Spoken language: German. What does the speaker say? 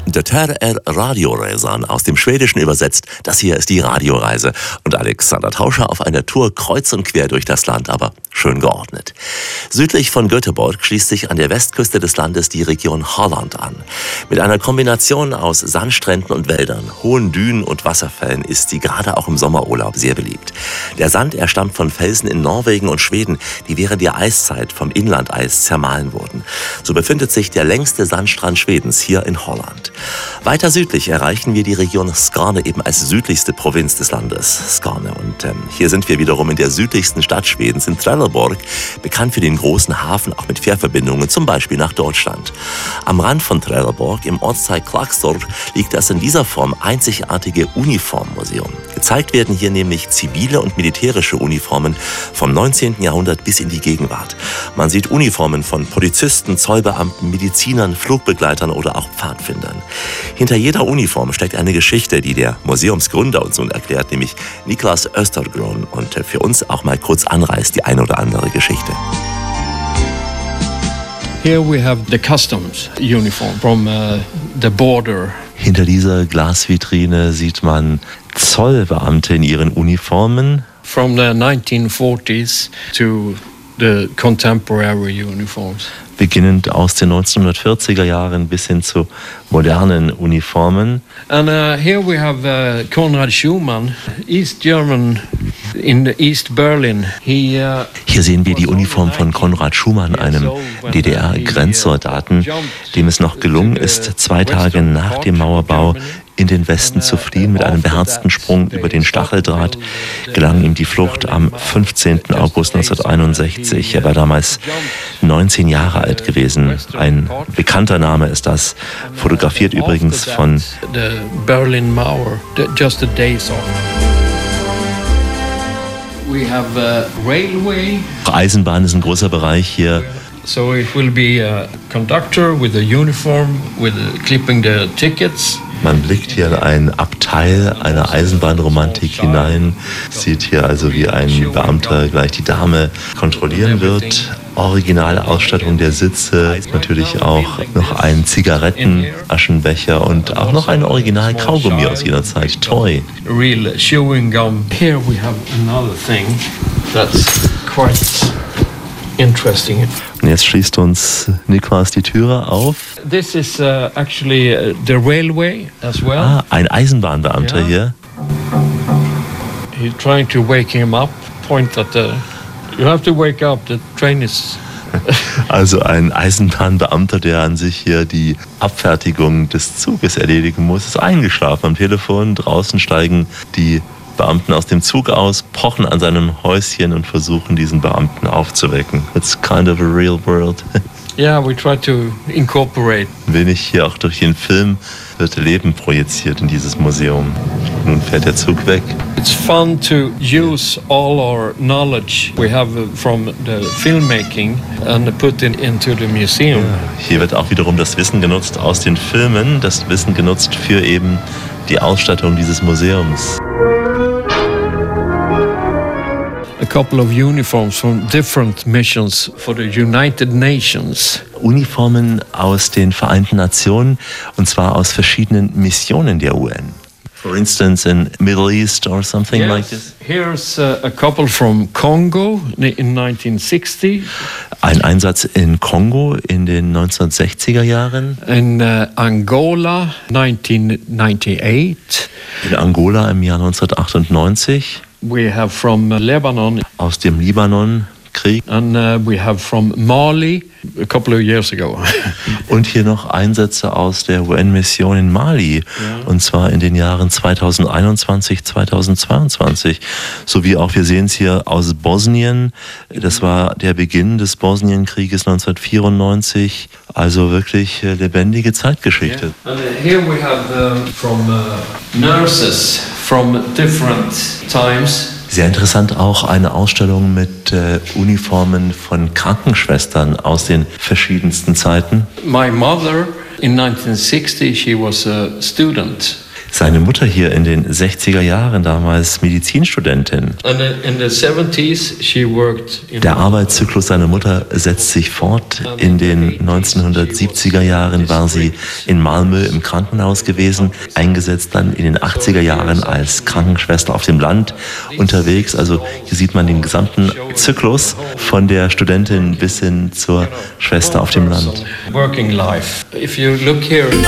Der Radioresan, aus dem Schwedischen übersetzt. Das hier ist die Radioreise. Und Alexander Tauscher auf einer Tour kreuz und quer durch das Land, aber schön geordnet. Südlich von Göteborg schließt sich an der Westküste des Landes die Region Halland an. Mit einer Kombination aus Sandstränden und Wäldern, hohen Dünen und Wasserfällen ist sie gerade auch im Sommerurlaub sehr beliebt. Der Sand, er stammt von Felsen in Norwegen und Schweden, die während der Eiszeit vom Inlandeis zermahlen wurden. So befindet sich der längste Sandstrand Schwedens hier in Holland. Weiter südlich erreichen wir die Region Skåne, eben als südlichste Provinz des Landes, Skåne. Und hier sind wir wiederum in der südlichsten Stadt Schwedens, in Trelleborg, bekannt für den großen Hafen, auch mit Fährverbindungen, zum Beispiel nach Deutschland. Am Rand von Trelleborg, im Ortsteil Klagstorp, liegt das in dieser Form einzigartige Uniformmuseum. Gezeigt werden hier nämlich zivile und militärische Uniformen vom 19. Jahrhundert bis in die Gegenwart. Man sieht Uniformen von Polizisten, Zollbeamten, Medizinern, Flugbegleitern oder auch Pfadfindern. Hinter jeder Uniform steckt eine Geschichte, die der Museumsgründer uns nun erklärt, nämlich Niklas Östergren, und für uns auch mal kurz anreißt die eine oder andere Geschichte. Here we have the customs uniform from the border. Hinter dieser Glasvitrine sieht man Zollbeamte in ihren Uniformen. From the 1940s to the contemporary uniforms. Beginnend aus den 1940er Jahren bis hin zu modernen Uniformen. And here we have Konrad Schumann, East German in East Berlin. Hier sehen wir die Uniform von Konrad Schumann, einem DDR-Grenzsoldaten, dem es noch gelungen ist, 2 Tage nach dem Mauerbau in den Westen zu fliehen. Mit einem beherzten Sprung über den Stacheldraht gelang ihm die Flucht am 15. August 1961. Er war damals 19 Jahre alt gewesen. Ein bekannter Name ist das, fotografiert übrigens von the Berlin Mauer, just the days of. We have railway. Eisenbahn ist ein großer Bereich hier. So it will be a conductor with a uniform, with clipping the tickets. Man blickt hier in ein Abteil einer Eisenbahnromantik hinein, sieht hier also, wie ein Beamter gleich die Dame kontrollieren wird. Originale Ausstattung der Sitze, natürlich auch noch ein Zigarettenaschenbecher und auch noch ein Original Kaugummi aus jener Zeit, Toy. Real chewing gum. Here we have another thing that's quite interesting. Und jetzt schließt uns Niklas die Türe auf. This is actually the railway as well. Ein Eisenbahnbeamter hier. He's trying to wake him up. Point at the. You have to wake up. The train is. Also ein Eisenbahnbeamter, der an sich hier die Abfertigung des Zuges erledigen muss, ist eingeschlafen am Telefon. Draußen steigen die Beamten aus dem Zug aus, pochen an seinem Häuschen und versuchen, diesen Beamten aufzuwecken. It's kind of a real world. Yeah, we try to incorporate. Ein wenig hier auch durch den Film wird Leben projiziert in dieses Museum. Nun fährt der Zug weg. It's fun to use all our knowledge we have from the filmmaking and put it into the museum. Ja, hier wird auch wiederum das Wissen genutzt aus den Filmen, das Wissen genutzt für eben die Ausstattung dieses Museums. A couple of uniforms from different missions for the United Nations. Uniformen aus den Vereinten Nationen, und zwar aus verschiedenen Missionen der UN. For instance, in Middle East or something like this? Here's a couple from Congo in 1960. Ein Einsatz in Kongo in den 1960er Jahren. In Angola 1998. In Angola im Jahr 1998. We have from Lebanon. Aus dem Libanonkrieg. And we have from Mali a couple of years ago. Und hier noch Einsätze aus der UN-Mission in Mali. Ja. Und zwar in den Jahren 2021, 2022. Sowie auch, wir sehen es hier, aus Bosnien. Das war der Beginn des Bosnienkrieges 1994. Also wirklich lebendige Zeitgeschichte. Yeah. And here we have from nurses from different times. Sehr interessant auch eine Ausstellung mit Uniformen von Krankenschwestern aus den verschiedensten Zeiten. My mother in 1960, she was a student. Seine Mutter hier in den 60er Jahren, damals Medizinstudentin. In the 70s she worked in Der Arbeitszyklus seiner Mutter setzt sich fort. In den 1970er Jahren war sie in Malmö im Krankenhaus gewesen, eingesetzt dann in den 80er Jahren als Krankenschwester auf dem Land unterwegs. Also hier sieht man den gesamten Zyklus von der Studentin bis hin zur Schwester auf dem Land. working life. If you look here